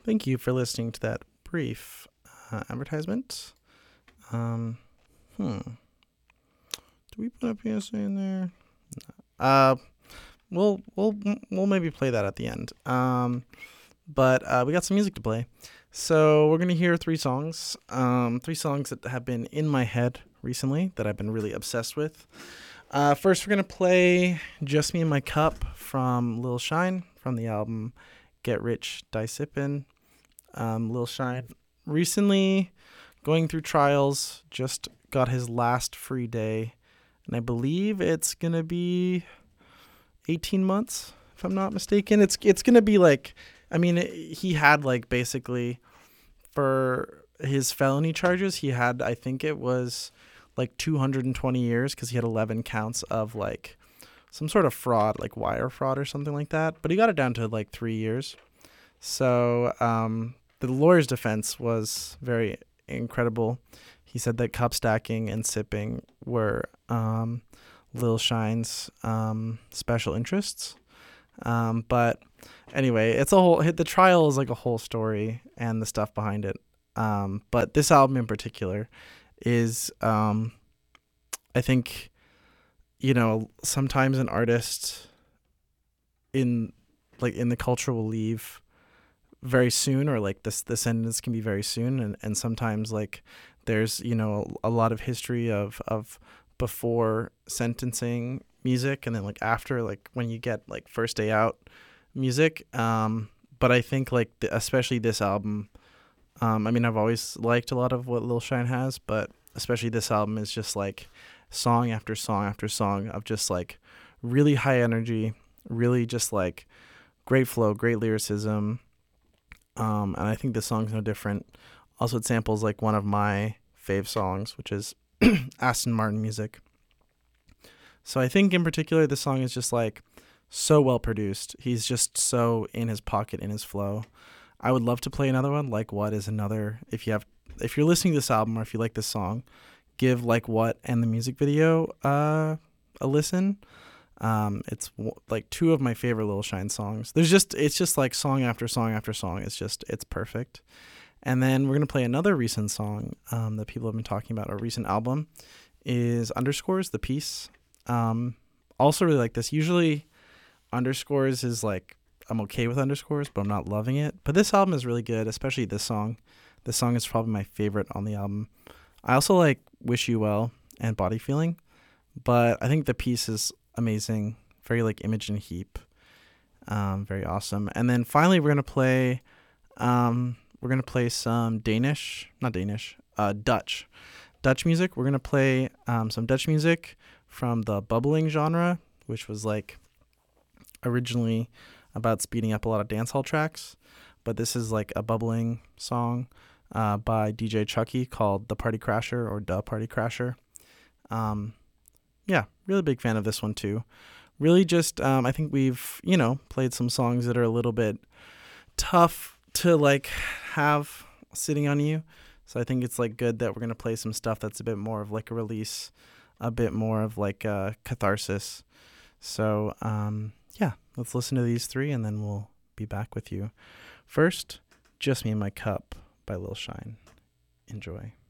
Thank you for listening to that brief advertisement. Um, hmm. Do we put a PSA in there? Uh, we'll maybe play that at the end. But we got some music to play. So we're gonna hear three songs that have been in my head recently that I've been really obsessed with. First, we're gonna play "Just Me and My Cup" from Lil Shine from the album "Get Rich, Die Sippin'." Lil Shine recently going through trials, just got his last free day, and I believe it's gonna be 18 months, if I'm not mistaken. It's gonna be like, I mean, he had like basically for his felony charges, he had, I think it was like 220 years because he had 11 counts of like some sort of fraud, like wire fraud or something like that. But he got it down to like 3 years. So the lawyer's defense was very incredible. He said that cup stacking and sipping were Lil Shine's special interests. But anyway, it's a whole. The trial is like a whole story and the stuff behind it. But this album in particular is, I think, sometimes an artist in in the culture will leave very soon, or like this the sentence can be very soon, and sometimes like there's a lot of history of before sentencing music, and then like after, like when you get like first day out music. But I think like especially this album, I mean, I've always liked a lot of what Lil Shine has, but especially this album is just like song after song after song of just like really high energy, really just like great flow, great lyricism. And I think this song's no different. Also, it samples like one of my fave songs, which is Aston Martin music. So I think in particular, this song is just like so well produced. He's just so in his pocket, in his flow. I would love to play another one. Like What is another. If you're listening to this album or if you like this song, give Like What and the music video a listen. It's like two of my favorite Lil Shine songs. It's just like song after song after song. It's perfect. And then we're gonna play another recent song that people have been talking about. A recent album is Underscores, the piece. Also really like this. Usually Underscores is like, I'm okay with Underscores, but I'm not loving it. But this album is really good, especially this song. This song is probably my favorite on the album. I also like Wish You Well and Body Feeling, but I think the piece is amazing. Very like Imogen Heap. Very awesome. And then finally we're gonna play some Dutch music. We're gonna play some Dutch music from the bubbling genre, which was like originally about speeding up a lot of dancehall tracks. But this is like a bubbling song by DJ Chucky called The Party Crasher or Da Party Crasher. Yeah, really big fan of this one too. Really just, I think we've, played some songs that are a little bit tough to like have sitting on you. So I think it's like good that we're going to play some stuff that's a bit more of like a release, a bit more of like a catharsis. So, yeah, let's listen to these three and then we'll be back with you. First, Just Me and My Cup by Lil Shine. Enjoy.